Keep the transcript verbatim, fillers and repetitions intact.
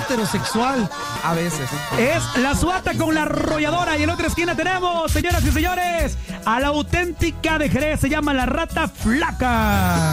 heterosexual. A veces. Es la Suata con la arrolladora. Y en la otra esquina tenemos, señoras y señores, a la auténtica de Jerez. Se llama la Rata Flaca.